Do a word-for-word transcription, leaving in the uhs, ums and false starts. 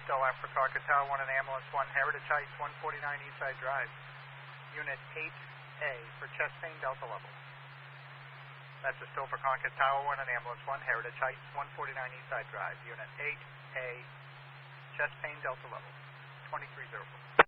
Delaware for Carcass Tower one and Ambulance one, Heritage Heights, one forty-nine Eastside Drive. Unit eight A for chest pain, Delta level. That's a still for Carcass Tower one and Ambulance one, Heritage Heights, one forty-nine Eastside Drive. Unit eight A, chest pain, Delta level, twenty-three oh four.